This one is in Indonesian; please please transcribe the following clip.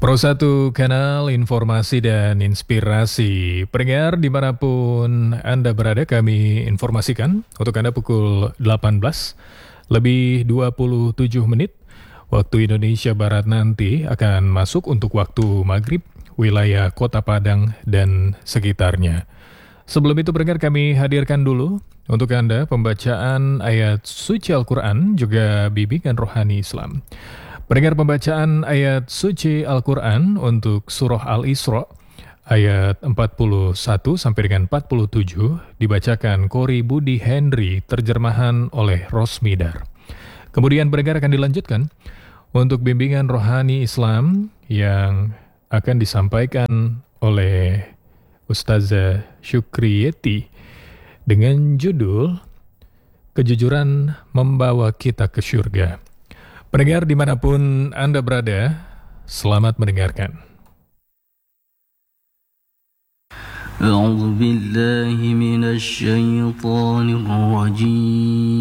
Pro 1 kanal informasi dan inspirasi. Pendengar dimanapun Anda berada, kami informasikan untuk Anda pukul 18 lebih 27 menit waktu Indonesia Barat nanti akan masuk untuk waktu maghrib wilayah Kota Padang dan sekitarnya. Sebelum itu pendengar, kami hadirkan dulu untuk Anda pembacaan ayat suci Al-Quran juga bimbingan rohani Islam. Pendengar, pembacaan ayat suci Al-Quran untuk surah Al-Isra ayat 41 sampai dengan 47 dibacakan Kori Budi Henry, terjemahan oleh Rosmidar. Kemudian pendengar akan dilanjutkan untuk bimbingan rohani Islam yang akan disampaikan oleh Ustazah Syukriyeti dengan judul Kejujuran Membawa Kita ke Syurga. Pendengar dimanapun Anda berada, selamat mendengarkan. أعوذ بالله من الشيطان الرجيم